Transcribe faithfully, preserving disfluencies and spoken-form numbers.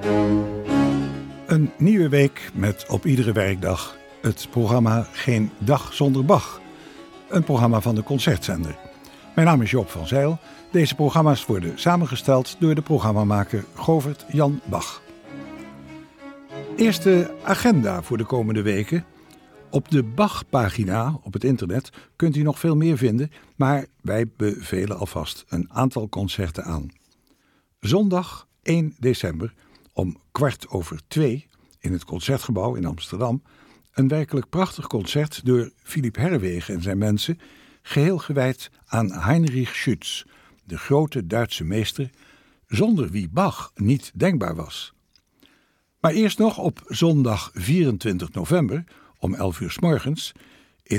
Een nieuwe week met op iedere werkdag het programma Geen Dag Zonder Bach. Een programma van de Concertzender. Mijn naam is Joop van Zijl. Deze programma's worden samengesteld door de programmamaker Govert Jan Bach. Eerste agenda voor de komende weken. Op de Bach-pagina op het internet kunt u nog veel meer vinden, maar wij bevelen alvast een aantal concerten aan. Zondag één december om kwart over twee in het Concertgebouw in Amsterdam een werkelijk prachtig concert door Philipp Herreweghe en zijn mensen, geheel gewijd aan Heinrich Schütz, de grote Duitse meester, zonder wie Bach niet denkbaar was. Maar eerst nog op zondag vierentwintig november om elf uur 's morgens